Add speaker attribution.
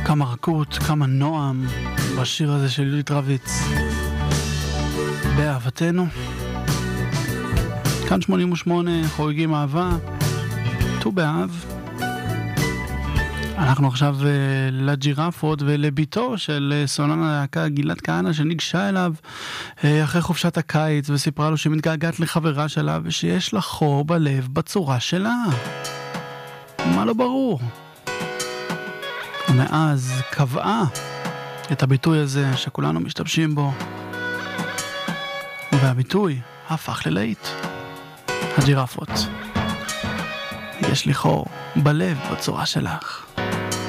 Speaker 1: כמה רכות, כמה נועם בשיר הזה של יהודית רביץ. באהבתנו. כאן 88 חוגגים אהבה. ט"ו באב. אנחנו עכשיו לג'ירפות ולביתו של סולן הלהקה גלעד כהנא, שניגשה אליו אחרי חופשת הקיץ וסיפרה לו שמתגעגעת לחברה שלה ושיש לה חור בלב בצורה שלה. מה לא ברור? ומאז קבעה את הביטוי הזה שכולנו משתמשים בו, והביטוי הפך ללהיט. הג'ירפות. יש לי חור בלב בצורה שלך.